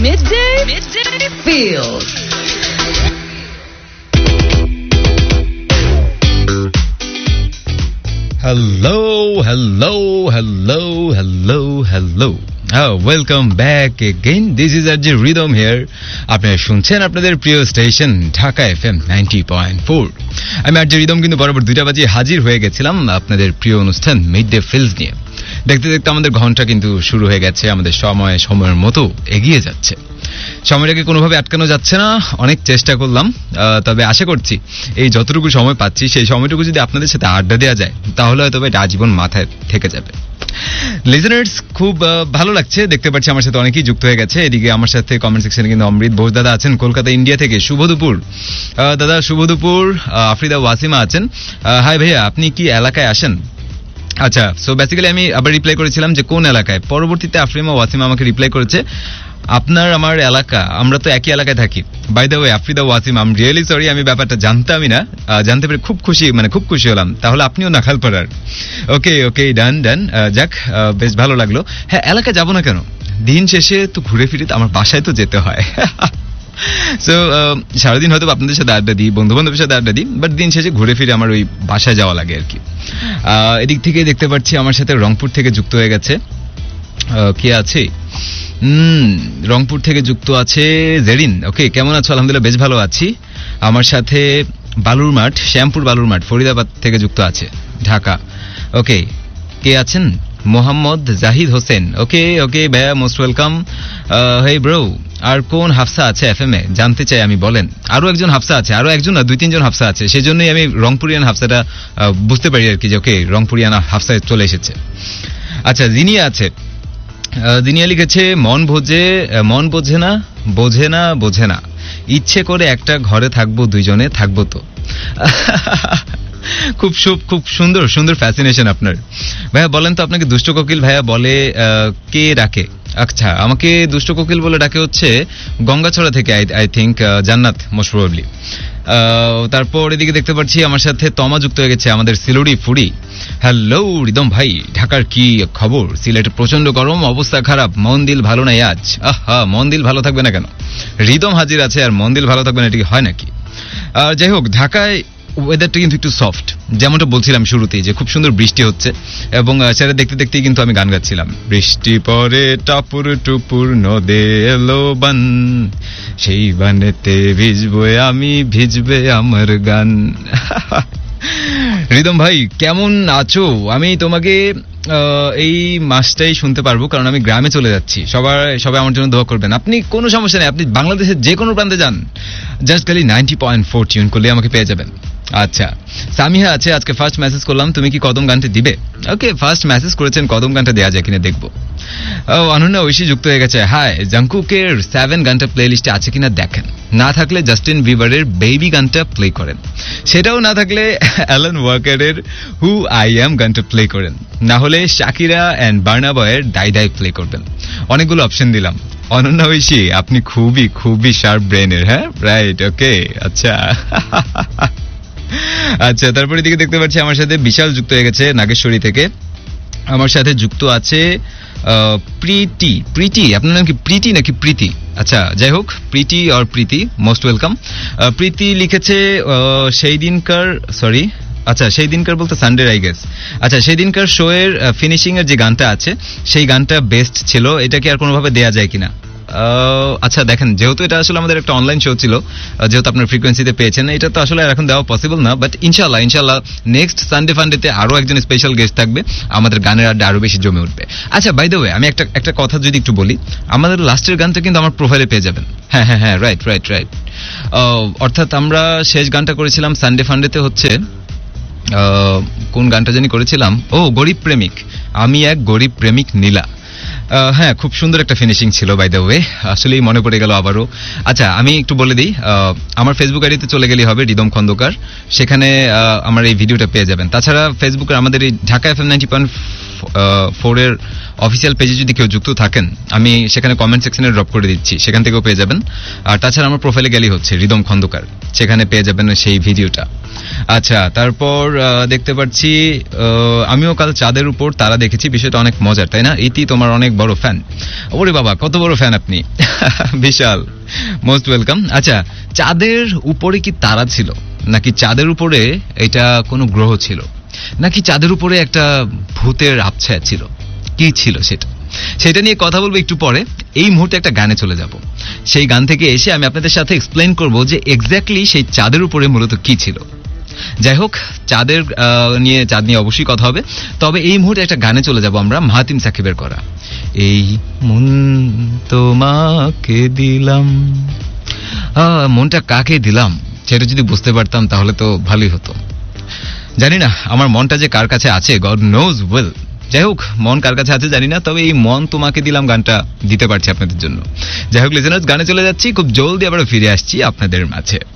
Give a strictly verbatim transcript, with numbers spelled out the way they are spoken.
Midday, Midday Feels. Hello, hello, hello, hello, hello. Oh, welcome back again. This is R J Rhythm here. আপনারা শুনছেন আপনাদের প্রিয় station Dhaka FM ninety point four. আমি আর J rhythm কিন্তু বরাবর দুইটা বাজে হাজির হয়ে গেছিলাম আপনাদের প্রিয় অনুষ্ঠান মিড ডে ফিলস নিয়ে। দেখতে দেখতে আমাদের ঘন্টা কিন্তু শুরু হয়ে গেছে, আমাদের সময় সময়ের মতো এগিয়ে যাচ্ছে। সময়টাকে কোনোভাবে আটকানো যাচ্ছে না, অনেক চেষ্টা করলাম, তবে আশা করছি এই যতটুকু সময় পাচ্ছি সেই সময়টুকু যদি আপনাদের সাথে আড্ডা দেওয়া যায় তাহলে হয়তো এটা আজীবন মাথায় থেকে যাবে। লিজেনার্স, খুব ভালো লাগছে, দেখতে পাচ্ছি আমার সাথে অনেকেই যুক্ত হয়ে গেছে। এদিকে আমার সাথে কমেন্ট সেকশনে কিন্তু অমৃত বোস দাদা আছেন কলকাতা ইন্ডিয়া থেকে। শুভ দুপুর দাদা, শুভ দুপুর। আফরিদা ওয়াসিমা আছেন। হাই ভাইয়া, আপনি কি এলাকায় আসেন? আচ্ছা, সো বেসিক্যালি আমি আবার রিপ্লাই করেছিলাম যে কোন এলাকায়। পরবর্তীতে আফরিমা ওয়াসিমা আমাকে রিপ্লাই করেছে আপনার আমার এলাকা, আমরা তো একই এলাকায় থাকি। By the way আফরিদা Wasim, I am really sorry, আমি ব্যাপারটা জানতামই না, জানতে পেরে খুব খুশি, মানে খুব খুশি হলাম। তাহলে আপনিও নাখালপাড়ার। ওকে ওকে, ডান ডান, যাক বেশ ভালো লাগলো। হ্যাঁ, এলাকায় যাবো না কেন, দিন শেষে তো ঘুরে ফিরে আমার বাসায় তো যেতে হয়। সো সারাদিন হয়তো আপনাদের সাথে আড্ডা দিই, বন্ধু বান্ধবের সাথে আড্ডা দিই, বাট দিন শেষে ঘুরে ফিরে আমার ওই বাসায় যাওয়া লাগে আর কি। এদিক থেকে দেখতে পাচ্ছি আমার সাথে রংপুর থেকে যুক্ত হয়ে গেছে কে আছে, হম রংপুর থেকে যুক্ত আছে জেরিন। ওকে, কেমন আছো? আলহামদুলিল্লাহ বেশ ভালো আছি। আমার সাথে বালুর মাঠ, শ্যামপুর বালুর মাঠ, ফরিদাবাদ থেকে যুক্ত আছে ঢাকা। ওকে, কে আছেন? মোহাম্মদ জাহিদ হোসেন। ওকে ওকে ভাইয়া, মোস্ট ওয়েলকাম। হেই ব্রো, আর কোন হাফসা আছে এফএম এ জানতে চাই আমি, বলেন। আরো একজন হাফসা আছে, আরো একজন না দুই তিনজন হাফসা আছে, সেই জন্যই আমি রংপুরিয়ান হাফসাটা বুঝতে পারি আর কি, যে ওকে রংপুরিয়ান হাফসা চলে এসেছে। আচ্ছা, জিনিয়া আছে, দিনিয়া লিখেছে মন বোঝে মন বোঝে না বোঝে না বোঝে না ইচ্ছে করে একটা ঘরে থাকবো, দুইজনে থাকবো তো। খুব খুব সুন্দর সুন্দর ফ্যাসিনেশন আপনার ভাইয়া। বলেন তো, আপনাকে দুষ্ট কোকিল ভাইয়া বলে কে ডাকে? আচ্ছা, আমাকে দুষ্ট কোকিল বলে ডাকে হচ্ছে গঙ্গাছড়া থেকে, আই থিঙ্ক জান্নাত মোস্ট প্রবাবলি। তারপর এদিকে দেখতে পাচ্ছি আমার সাথে তমা যুক্ত হয়ে গেছে, আমাদের সিলুড়ি ফুড়ি। হ্যালো রিদম ভাই, ঢাকার কি খবর? সিলেটে প্রচন্ড গরম, অবস্থা খারাপ, মন দিল ভালো নাই আজ। আহা, মন দিল ভালো থাকবে না কেন? রিদম হাজির আছে আর মন দিল ভালো থাকবে না, এটা কি হয় নাকি? আর যাই হোক, ঢাকায় ওয়েদারটা কিন্তু একটু সফট, যেমনটা বলছিলাম শুরুতেই যে খুব সুন্দর বৃষ্টি হচ্ছে, এবং সেটা দেখতে দেখতেই কিন্তু আমি গান গাচ্ছিলাম। বৃষ্টি পরে টাপুর টুপুর নদে এলো বান, সেই বানেতে ভিজবো আমি, ভিজবে আমার গান। রিদম ভাই কেমন আছো? আমি তোমাকে এই মাসটাই শুনতে পারবো, কারণ আমি গ্রামে চলে যাচ্ছি। সবার সবাই আমার জন্য দোয়া করবেন। আপনি কোনো সমস্যা নেই, আপনি বাংলাদেশের যে কোনো প্রান্তে যান, জাস্ট খালি নাইনটি পয়েন্ট ফোর টিউন করলে আমাকে পেয়ে যাবেন। আচ্ছা, সামিহা আছে, আজকে ফার্স্ট মেসেজ করলাম, তুমি কি কদম গানটা দিবে? ওকে, ফার্স্ট মেসেজ করেছেন, কদম গানটা দেওয়া যায় কিনা দেখবো। ও, অনন্যা ঐশী যুক্ত হয়ে গেছে। হাই, জাংকুকের সেভেন গানটা প্লে লিস্টে আছে কিনা দেখেন, না থাকলে জাস্টিন বিবারের বেবি গানটা প্লে করেন, সেটাও না থাকলে অ্যালান ওয়াকারের হু আই অ্যাম গানটা প্লে করেন, না হলে শাকিরা অ্যান্ড বার্না বয়ের ডাই ডাই প্লে করবেন। অনেকগুলো অপশন দিলাম। অনন্যা ঐশী, আপনি খুবই খুবই শার্প ব্রেনের। হ্যাঁ, রাইট, ওকে, আচ্ছা। আচ্ছা, তারপরে দিকে দেখতে পাচ্ছি আমার সাথে বিশাল যুক্ত হয়ে গেছে নাগেশ্বরী থেকে। আমার সাথে যুক্ত আছে প্রীতি। প্রীতি, আপনার নাম কি প্রীতি নাকি প্রীতি? আচ্ছা, যাই হোক, প্রীতি আর প্রীতি, মোস্ট ওয়েলকাম। প্রীতি লিখেছে সেই দিনকার, সরি আচ্ছা সেই দিনকার বলতে সানডে আই গেস। আচ্ছা, সেই দিনকার শো এর ফিনিশিং এর যে গানটা আছে সেই গানটা বেস্ট ছিল, এটা কি আর কোনোভাবে দেয়া যায় কিনা? আচ্ছা দেখেন, যেহেতু এটা আসলে আমাদের একটা অনলাইন শো ছিল, যেহেতু আপনার ফ্রিকোয়েন্সিতে পেয়েছেন, এটা তো আসলে এখন দেওয়া পসিবল না, বাট ইনশাল্লাহ ইনশাল্লাহ নেক্সট সানডে ফান্ডেতে আরো একজন স্পেশাল গেস্ট থাকবে, আমাদের গানের আড্ডা আরো বেশি জমে উঠবে। আচ্ছা, বাই দ্য ওয়ে আমি একটা একটা কথা যদি একটু বলি, আমাদের লাস্টের গানটা কিন্তু আমার প্রোফাইলে পেয়ে যাবেন। হ্যাঁ হ্যাঁ হ্যাঁ, রাইট রাইট রাইট। অর্থাৎ আমরা শেষ গানটা করেছিলাম সানডে ফান্ডেতে, হচ্ছে কোন গানটা জানি করেছিলাম, ও গরিব প্রেমিক, আমি এক গরিব প্রেমিক নীলা। হ্যাঁ, খুব সুন্দর একটা ফিনিশিং ছিল বাই দ্য ওয়ে, আসলেই মনে পড়ে গেল আবারও। আচ্ছা, আমি একটু বলে দিই, আমার ফেসবুক আইডিতে চলে গেলেই হবে রিদম খন্দকার, সেখানে আমার এই ভিডিওটা পেয়ে যাবেন। তাছাড়া ফেসবুকে আমাদের এই Dhaka FM ninety point four এর অফিসিয়াল পেজে যদি কেউ যুক্ত থাকেন, আমি সেখানে কমেন্ট সেকশনে ড্রপ করে দিচ্ছি, সেখান থেকেও পেয়ে যাবেন। আর তাছাড়া আমার প্রোফাইলে গেলেই হচ্ছে রিদম খন্দকার, সেখানে পেয়ে যাবেন সেই ভিডিওটা। আচ্ছা, তারপর দেখতে পাচ্ছি আমিও কাল চাঁদের উপর তারা দেখেছি, বিষয়টা অনেক মজার, তাই না? ইতি তোমার অনেক বড় ফ্যান। ওরে বাবা, কত বড় ফ্যান আপনি! বিশাল, মোস্ট ওয়েলকাম। আচ্ছা, চাঁদের উপরে কি তারা ছিল, নাকি চাঁদের উপরে এটা কোনো গ্রহ ছিল, নাকি চাঁদের উপরে একটা ভূতের আবছায়া ছিল, কি ছিল সেটা সেটা নিয়ে কথা বলবো একটু পরে। এই মুহূর্তে একটা গানে চলে যাব, সেই গান থেকে এসে আমি আপনাদের সাথে এক্সপ্লেইন করব যে এক্স্যাক্টলি সেই চাঁদের উপরে মূলত কি ছিল। যাই হোক, চাঁদের নিয়ে চাঁদ নিয়ে অবশ্যই কথা হবে, তবে এই মুহূর্তে একটা গানে চলে যাব আমরা, মাহাতিম সাকিবের করা এই মন তোমাকে দিলাম। মনটা কাকে দিলাম সেটা যদি বুঝতে পারতাম তাহলে তো ভালোই হতো। জানি না আমার মনটা যে কার কাছে আছে, গড নোজ ওয়েল। যাই হোক, মন কার কাছে আছে জানি না, তবে এই মন তোমাকে দিলাম গানটা দিতে পারছি আপনাদের জন্য। যাই হোক লিজেনার্স, গানে চলে যাচ্ছি, খুব জলদি আবার ফিরে আসছি আপনাদের মাঝে।